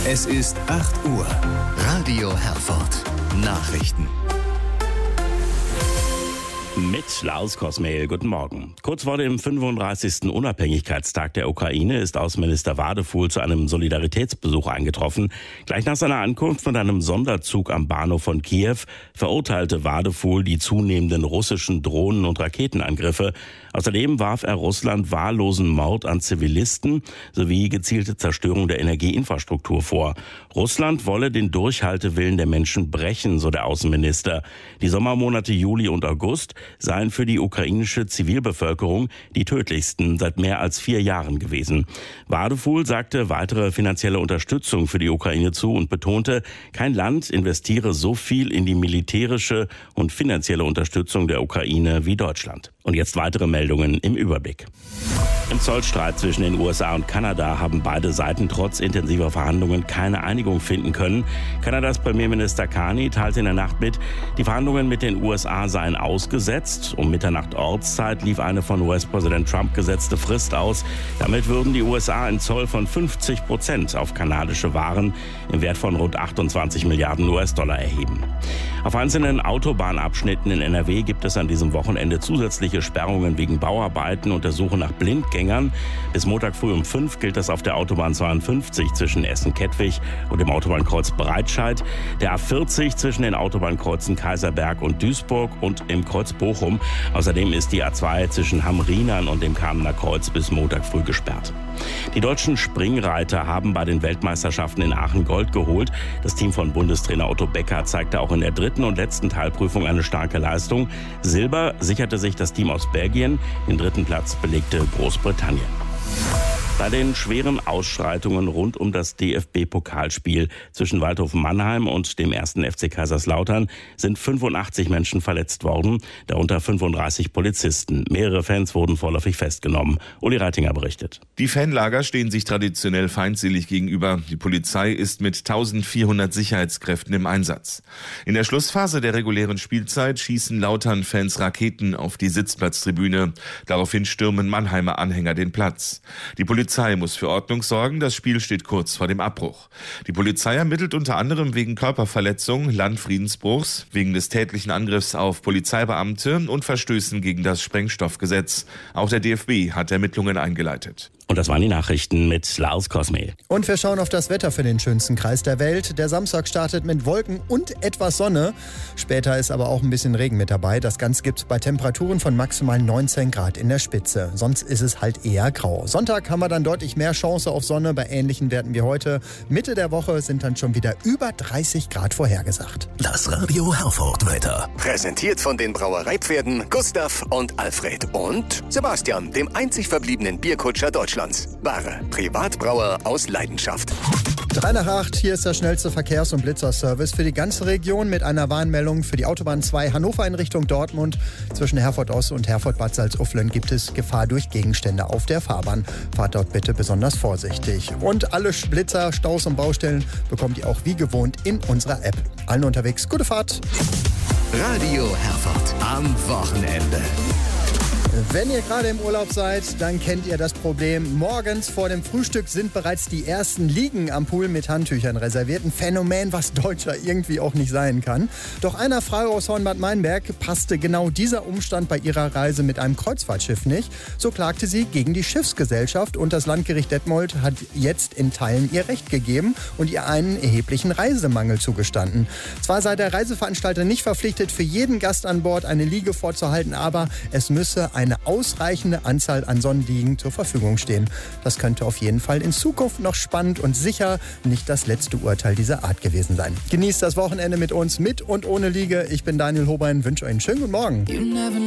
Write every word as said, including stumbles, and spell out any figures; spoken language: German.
Es ist acht Uhr. Radio Herford. Nachrichten. Mit Lars Kosmehl, guten Morgen. Kurz vor dem fünfunddreißigsten Unabhängigkeitstag der Ukraine ist Außenminister Wadefuhl zu einem Solidaritätsbesuch eingetroffen. Gleich nach seiner Ankunft mit einem Sonderzug am Bahnhof von Kiew verurteilte Wadefuhl die zunehmenden russischen Drohnen- und Raketenangriffe. Außerdem warf er Russland wahllosen Mord an Zivilisten sowie gezielte Zerstörung der Energieinfrastruktur vor. Russland wolle den Durchhaltewillen der Menschen brechen, so der Außenminister. Die Sommermonate Juli und August seien für die ukrainische Zivilbevölkerung die tödlichsten seit mehr als vier Jahren gewesen. Wadefuhl sagte weitere finanzielle Unterstützung für die Ukraine zu und betonte, kein Land investiere so viel in die militärische und finanzielle Unterstützung der Ukraine wie Deutschland. Und jetzt weitere Meldungen im Überblick. Im Zollstreit zwischen den U S A und Kanada haben beide Seiten trotz intensiver Verhandlungen keine Einigung finden können. Kanadas Premierminister Carney teilte in der Nacht mit, die Verhandlungen mit den U S A seien ausgesetzt. Um Mitternacht Ortszeit lief eine von U S-Präsident Trump gesetzte Frist aus. Damit würden die U S A einen Zoll von fünfzig Prozent auf kanadische Waren im Wert von rund achtundzwanzig Milliarden U S-Dollar erheben. Auf einzelnen Autobahnabschnitten in N R W gibt es an diesem Wochenende zusätzliche Sperrungen wegen Bauarbeiten und der Suche nach Blindgängern. Bis Montag früh um fünf gilt das auf der Autobahn zweiundfünfzig zwischen Essen-Kettwig und dem Autobahnkreuz Breitscheid, der A vierzig zwischen den Autobahnkreuzen Kaiserberg und Duisburg und im Kreuz Bochum. Außerdem ist die A zwei zwischen Hamrinern und dem Kamener Kreuz bis Montag früh gesperrt. Die deutschen Springreiter haben bei den Weltmeisterschaften in Aachen Gold geholt. Das Team von Bundestrainer Otto Becker zeigte auch in der dritten und letzten Teilprüfung eine starke Leistung. Silber sicherte sich das Team aus Belgien, den dritten Platz belegte Großbritannien. Bei den schweren Ausschreitungen rund um das D F B-Pokalspiel zwischen Waldhofen Mannheim und dem ersten F C Kaiserslautern sind fünfundachtzig Menschen verletzt worden, darunter fünfunddreißig Polizisten. Mehrere Fans wurden vorläufig festgenommen. Uli Reitinger berichtet. Die Fanlager stehen sich traditionell feindselig gegenüber. Die Polizei ist mit eintausendvierhundert Sicherheitskräften im Einsatz. In der Schlussphase der regulären Spielzeit schießen Lautern-Fans Raketen auf die Sitzplatztribüne. Daraufhin stürmen Mannheimer Anhänger den Platz. Die Polizei Die Polizei muss für Ordnung sorgen, das Spiel steht kurz vor dem Abbruch. Die Polizei ermittelt unter anderem wegen Körperverletzung, Landfriedensbruchs, wegen des tätlichen Angriffs auf Polizeibeamte und Verstößen gegen das Sprengstoffgesetz. Auch der D F B hat Ermittlungen eingeleitet. Und das waren die Nachrichten mit Lars Kosmehl. Und wir schauen auf das Wetter für den schönsten Kreis der Welt. Der Samstag startet mit Wolken und etwas Sonne. Später ist aber auch ein bisschen Regen mit dabei. Das Ganze gibt es bei Temperaturen von maximal neunzehn Grad in der Spitze. Sonst ist es halt eher grau. Sonntag haben wir dann deutlich mehr Chance auf Sonne bei ähnlichen Werten wie heute. Mitte der Woche sind dann schon wieder über dreißig Grad vorhergesagt. Das Radio Herford Wetter. Präsentiert von den Brauereipferden Gustav und Alfred. Und Sebastian, dem einzig verbliebenen Bierkutscher Deutschlands. Wahre Privatbrauer aus Leidenschaft. drei nach acht, hier ist der schnellste Verkehrs- und Blitzerservice für die ganze Region mit einer Warnmeldung für die Autobahn zwei Hannover in Richtung Dortmund. Zwischen Herford Ost und Herford Bad Salzuflen gibt es Gefahr durch Gegenstände auf der Fahrbahn. Fahrt dort bitte besonders vorsichtig. Und alle Blitzer, Staus und Baustellen bekommt ihr auch wie gewohnt in unserer App. Allen unterwegs, gute Fahrt. Radio Herford am Wochenende. Wenn ihr gerade im Urlaub seid, dann kennt ihr das Problem. Morgens vor dem Frühstück sind bereits die ersten Liegen am Pool mit Handtüchern reserviert. Ein Phänomen, was Deutscher irgendwie auch nicht sein kann. Doch einer Frau aus Hornbad Meinberg passte genau dieser Umstand bei ihrer Reise mit einem Kreuzfahrtschiff nicht. So klagte sie gegen die Schiffsgesellschaft und das Landgericht Detmold hat jetzt in Teilen ihr Recht gegeben und ihr einen erheblichen Reisemangel zugestanden. Zwar sei der Reiseveranstalter nicht verpflichtet, für jeden Gast an Bord eine Liege vorzuhalten, aber es müsse eine ausreichende Anzahl an Sonnenliegen zur Verfügung stehen. Das könnte auf jeden Fall in Zukunft noch spannend und sicher nicht das letzte Urteil dieser Art gewesen sein. Genießt das Wochenende mit uns, mit und ohne Liege. Ich bin Daniel Hobein, wünsche euch einen schönen guten Morgen.